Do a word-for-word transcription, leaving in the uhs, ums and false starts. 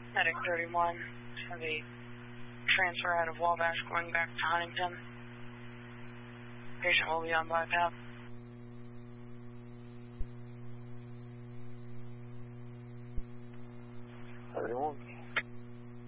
Medic thirty-one for the transfer out of Wabash going back to Huntington. Patient will be on BiPAP. thirty-one.